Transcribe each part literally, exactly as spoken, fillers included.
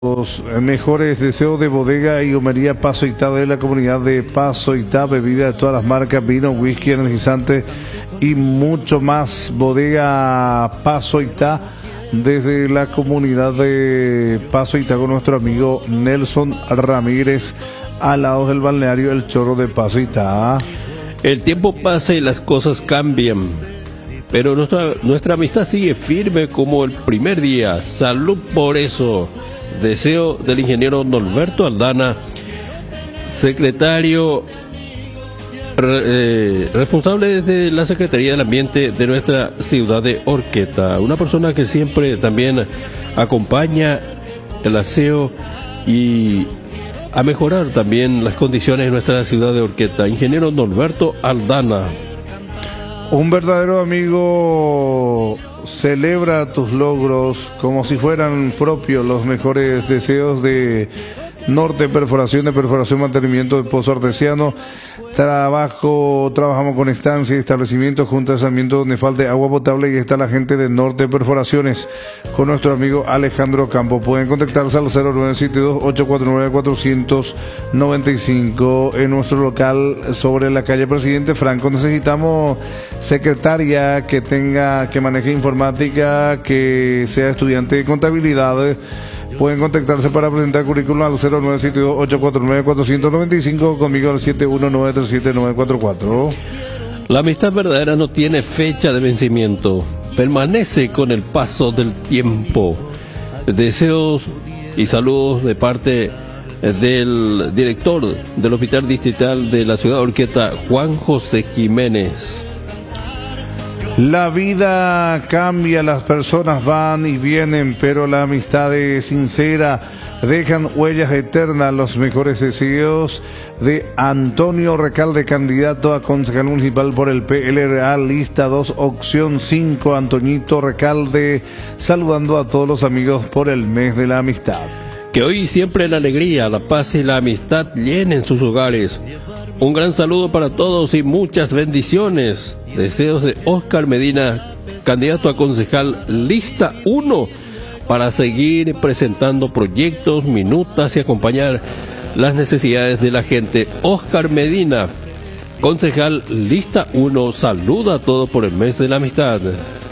Los mejores deseos de bodega y humería Paso Itá de la comunidad de Paso Itá, bebida de todas las marcas, vino, whisky, energizante y mucho más. Bodega Paso Itá desde la comunidad de Paso Itá con nuestro amigo Nelson Ramírez, al lado del balneario El Chorro de Paso Itá. El tiempo pasa y las cosas cambian, pero nuestra, nuestra amistad sigue firme como el primer día. Salud por eso. Deseo del ingeniero Norberto Aldana, secretario eh, responsable de la Secretaría del Ambiente de nuestra ciudad de Horqueta. Una persona que siempre también acompaña el aseo y a mejorar también las condiciones de nuestra ciudad de Horqueta. Ingeniero Norberto Aldana. Un verdadero amigo celebra tus logros como si fueran propios. Los mejores deseos de Norte Perforación, de perforación, mantenimiento de pozo artesiano. Trabajo, trabajamos con estancia y establecimientos junto a asentamientos donde falte agua potable, y está la gente de Norte Perforaciones con nuestro amigo Alejandro Campo. Pueden contactarse al cero nueve siete dos, ocho cuatro nueve, cuatro nueve cinco en nuestro local sobre la calle Presidente Franco. Necesitamos secretaria que tenga, que maneje informática, que sea estudiante de contabilidad. Pueden contactarse para presentar currículum al cero nueve siete dos, ocho cuatro nueve, cuatro nueve cinco, conmigo al siete uno nueve tres siete nueve cuatro cuatro. La amistad verdadera no tiene fecha de vencimiento, permanece con el paso del tiempo. Deseos y saludos de parte del director del Hospital Distrital de la ciudad de Horqueta, Juan José Jiménez. La vida cambia, las personas van y vienen, pero la amistad es sincera, dejan huellas eternas. Los mejores deseos de Antonio Recalde, candidato a concejal municipal por el P L R A, lista dos, opción cinco. Antoñito Recalde, saludando a todos los amigos por el mes de la amistad. Que hoy siempre la alegría, la paz y la amistad llenen sus hogares. Un gran saludo para todos y muchas bendiciones. Deseos de Oscar Medina, candidato a concejal lista uno, para seguir presentando proyectos, minutas y acompañar las necesidades de la gente. Oscar Medina, concejal lista uno, saluda a todos por el mes de la amistad.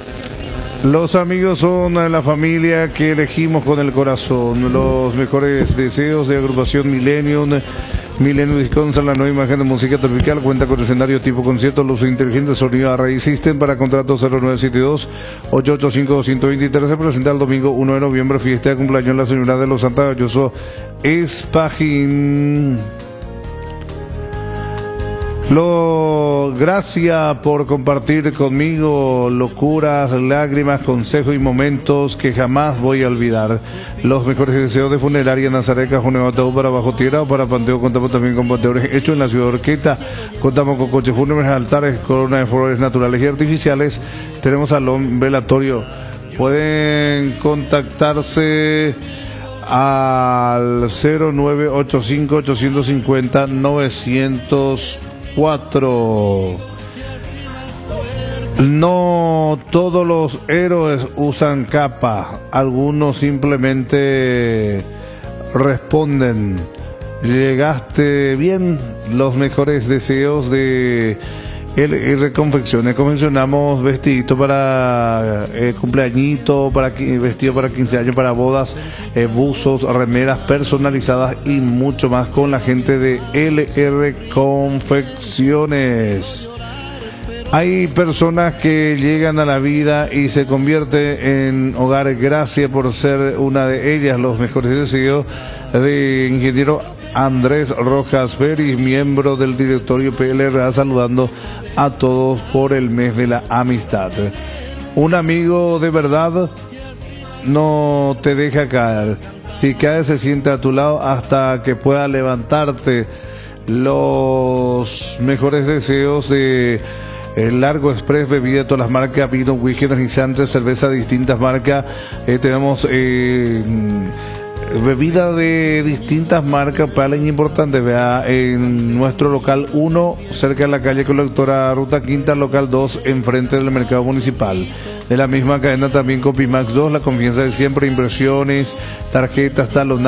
Los amigos son la familia que elegimos con el corazón. Los mejores deseos de agrupación Millennium. Millennium Disconsa, la nueva imagen de música tropical, cuenta con escenario tipo concierto, luz inteligente, sonido a raíz system para contrato cero nueve siete dos, ocho ocho cinco, dos dos tres. Se presenta el domingo uno de noviembre, fiesta de cumpleaños la señora de los Santa Galloso Espajín. Lo, gracias por compartir conmigo locuras, lágrimas, consejos y momentos que jamás voy a olvidar. Los mejores deseos de Funeraria Nazaret Cajón Ataúd para Bajo Tierra o para Panteo. Contamos también con panteones hechos en la ciudad de Horqueta. Contamos con coches fúnebres, altares, coronas de flores naturales y artificiales. Tenemos salón velatorio. Pueden contactarse al cero nueve ocho cinco, ocho cinco cero, nueve cero cuatro. No todos los héroes usan capa, algunos simplemente responden. Llegaste bien. Los mejores deseos de L R Confecciones. Confeccionamos vestidito para eh, cumpleañito, para vestido para quince años, para bodas, eh, buzos, remeras personalizadas y mucho más con la gente de L R Confecciones. Hay personas que llegan a la vida y se convierten en hogar. Gracias por ser una de ellas. Los mejores deseos de ingeniero Andrés Rojas Pérez, miembro del directorio P L R A, saludando a todos por el mes de la amistad. Un amigo de verdad no te deja caer. Si caes, se siente a tu lado hasta que pueda levantarte. Los mejores deseos de El Largo Express, bebida de todas las marcas, vino, whisky, energizante, cerveza de distintas marcas. Eh, tenemos eh, bebida de distintas marcas, para alguien importante, vea, en nuestro local uno, cerca de la calle Colectora Ruta Quinta, local dos, enfrente del mercado municipal. De la misma cadena también Copimax dos, la confianza de siempre, impresiones, tarjetas, talonajes.